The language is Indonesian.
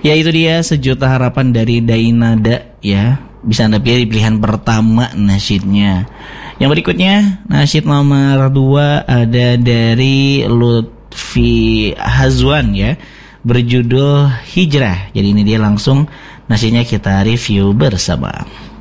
Ya itu dia Sejuta Harapan dari Dainada ya. Bisa Anda pilih pilihan pertama nasyidnya. Yang berikutnya nasyid nomor 2 ada dari Lutfi Hazwan ya, berjudul Hijrah. Jadi ini dia langsung nasyidnya kita review bersama.